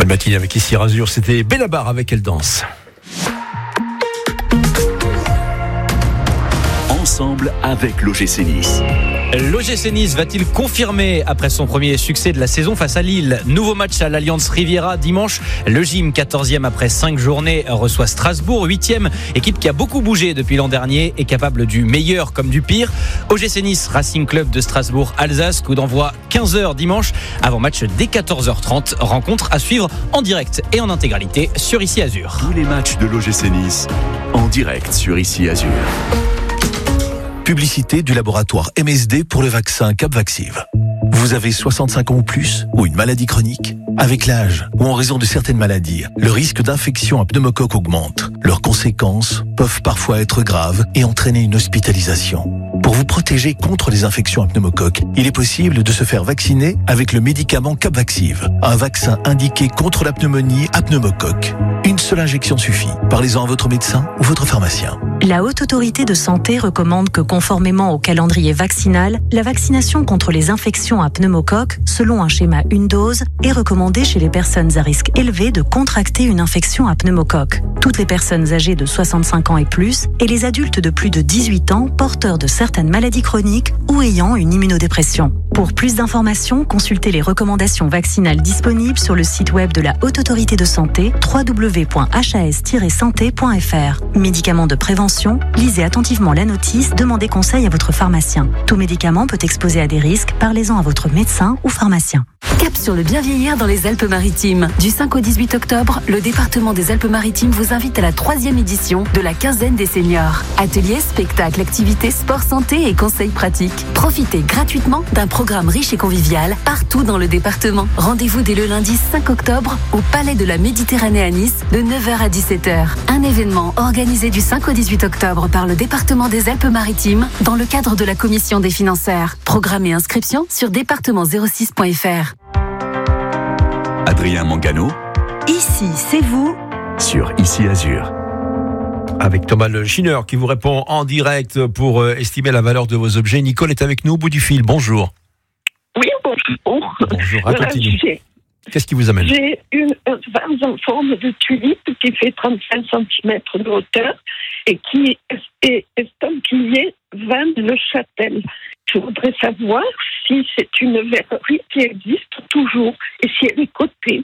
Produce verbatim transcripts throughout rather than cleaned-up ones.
Belle matinée avec ici Razur, c'était Bellabar avec Elle danse. Ensemble avec l'O G C Nice. L'O G C Nice va-t-il confirmer après son premier succès de la saison face à Lille? Nouveau match à l'Allianz Riviera dimanche. Le Gym, quatorzième après cinq journées, reçoit Strasbourg, huitième, équipe qui a beaucoup bougé depuis l'an dernier et capable du meilleur comme du pire. O G C Nice, Racing Club de Strasbourg, Alsace, coup d'envoi quinze heures dimanche, avant match dès quatorze heures trente. Rencontre à suivre en direct et en intégralité sur Ici Azur. Tous les matchs de l'O G C Nice en direct sur Ici Azur. Publicité du laboratoire M S D pour le vaccin Capvaxive. Vous avez soixante-cinq ans ou plus ou une maladie chronique? Avec l'âge ou en raison de certaines maladies, le risque d'infection à pneumocoque augmente. Leurs conséquences peuvent parfois être graves et entraîner une hospitalisation. Pour vous protéger contre les infections à pneumocoque, il est possible de se faire vacciner avec le médicament Capvaxive, un vaccin indiqué contre la pneumonie à pneumocoque. Une seule injection suffit. Parlez-en à votre médecin ou votre pharmacien. La Haute Autorité de Santé recommande que, conformément au calendrier vaccinal, la vaccination contre les infections à pneumocoque, selon un schéma une dose, est recommandée chez les personnes à risque élevé de contracter une infection à pneumocoque. Toutes les personnes âgées de soixante-cinq ans et plus et les adultes de plus de dix-huit ans porteurs de certaines maladies chroniques ou ayant une immunodépression. Pour plus d'informations, consultez les recommandations vaccinales disponibles sur le site web de la Haute Autorité de Santé w w w point h a s tiret santé point f r. Médicaments de prévention, lisez attentivement la notice, demandez conseil à votre pharmacien. Tout médicament peut exposer à des risques, parlez-en à votre médecin ou pharmacien. Cap sur le bien vieillir dans les Alpes-Maritimes. Du cinq au dix-huit octobre, le département des Alpes-Maritimes vous invite à la troisième édition de la quinzaine des seniors. Ateliers, spectacles, activités, sport, santé et conseils pratiques. Profitez gratuitement d'un programme riche et convivial partout dans le département. Rendez-vous dès le lundi cinq octobre au Palais de la Méditerranée à Nice de neuf heures à dix-sept heures. Un événement organisé du cinq au dix-huit octobre par le département des Alpes-Maritimes dans le cadre de la commission des financières. Programme et inscription sur département zéro six point f r. Adrien Mangano. Ici, c'est vous. Sur Ici Azur. Avec Thomas Le Chineur qui vous répond en direct pour euh, estimer la valeur de vos objets. Nicole est avec nous au bout du fil. Bonjour. Oui, bonjour. Bonjour, racontez-nous. J'ai, Qu'est-ce qui vous amène? j'ai une vase en forme de tulipe qui fait trente-cinq centimètres de hauteur et qui est estampillée Vannes-le-Châtel. Je voudrais savoir si c'est une verrerie qui existe toujours et si elle est cotée.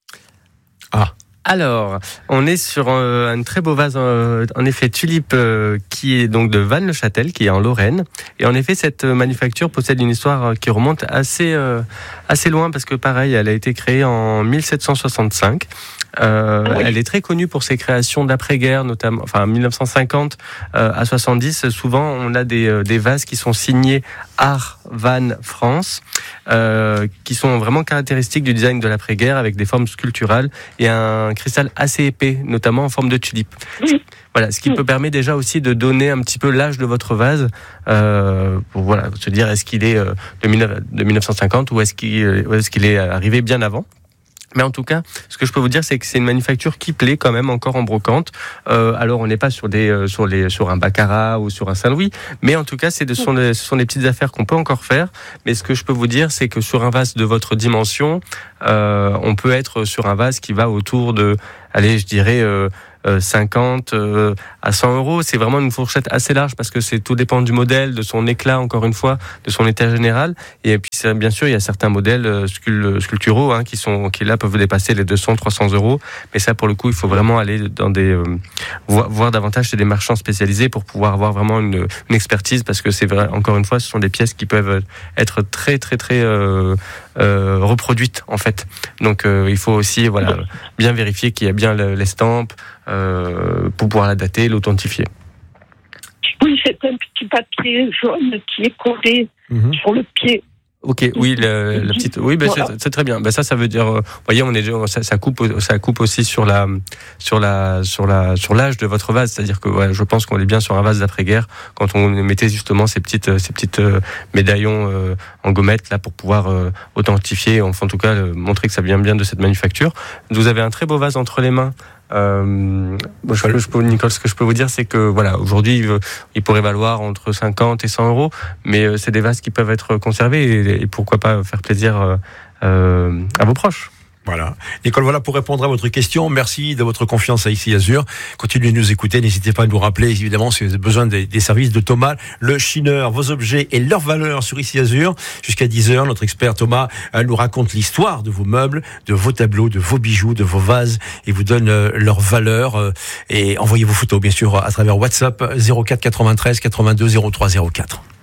Ah. Alors, on est sur euh, un très beau vase, euh, en effet, tulipe, euh, qui est donc de Vannes-le-Châtel, qui est en Lorraine. Et en effet, cette manufacture possède une histoire qui remonte assez, euh, assez loin, parce que pareil, elle a été créée en mille sept cent soixante-cinq. Euh, oui. Elle est très connue pour ses créations d'après-guerre, notamment, enfin, mille neuf cent cinquante euh, à soixante-dix. Souvent, on a des, euh, des vases qui sont signés Art Vannes France, euh, qui sont vraiment caractéristiques du design de l'après-guerre, avec des formes sculpturales et un cristal assez épais, notamment en forme de tulipe. Oui. Voilà, ce qui oui. peut permettre déjà aussi de donner un petit peu l'âge de votre vase, euh, pour voilà, se dire est-ce qu'il est euh, de, mille neuf cent cinquante ou est-ce qu'il, ou est-ce qu'il est arrivé bien avant. Mais en tout cas, ce que je peux vous dire, c'est que c'est une manufacture qui plaît quand même encore en brocante. Euh, alors, on n'est pas sur des, euh, sur les, sur un baccarat ou sur un Saint-Louis, mais en tout cas, c'est de, ce sont des, ce sont des petites affaires qu'on peut encore faire. Mais ce que je peux vous dire, c'est que sur un vase de votre dimension, euh, on peut être sur un vase qui va autour de, allez, je dirais, euh, cinquante euh, à cent euros. C'est vraiment une fourchette assez large parce que c'est tout dépend du modèle, de son éclat, encore une fois, de son état général. Et puis, c'est, bien sûr, il y a certains modèles euh, sculpturaux hein, qui sont qui là peuvent dépasser les deux cents, trois cents euros. Mais ça, pour le coup, il faut vraiment aller dans des euh, voir, voir davantage chez des marchands spécialisés pour pouvoir avoir vraiment une, une expertise parce que c'est vrai, encore une fois, ce sont des pièces qui peuvent être très, très, très euh, euh, reproduites en fait. Donc, euh, il faut aussi voilà bien vérifier qu'il y a bien l'estampe. Euh, pour pouvoir la dater, l'authentifier. Oui, c'est un petit papier jaune qui est collé mmh. sur le pied. Ok, oui, la, la petite, oui, ben voilà. c'est, c'est très bien. Ben ça, ça veut dire, vous voyez, on est, ça, ça coupe, ça coupe aussi sur la, sur la, sur la, sur l'âge de votre vase. C'est-à-dire que, ouais, je pense qu'on est bien sur un vase d'après-guerre quand on mettait justement ces petites, ces petites médaillons euh, en gommette là pour pouvoir euh, authentifier, enfin, en tout cas, euh, montrer que ça vient bien de cette manufacture. Vous avez un très beau vase entre les mains. Euh, je, je peux, Nicole, ce que je peux vous dire, c'est que voilà, aujourd'hui, il, il pourrait valoir entre cinquante et cent euros, mais euh, c'est des vases qui peuvent être conservés et, et pourquoi pas faire plaisir euh, à vos proches. Voilà. Nicole, voilà pour répondre à votre question. Merci de votre confiance à Ici Azur. Continuez de nous écouter. N'hésitez pas à nous rappeler, évidemment, si vous avez besoin des, des services de Thomas, le chineur, vos objets et leurs valeurs sur Ici Azur. Jusqu'à dix heures, notre expert Thomas nous raconte l'histoire de vos meubles, de vos tableaux, de vos bijoux, de vos vases et vous donne euh, leurs valeurs. Euh, et envoyez vos photos, bien sûr, à travers WhatsApp zéro quatre quatre-vingt-treize quatre-vingt-deux zéro trois zéro quatre.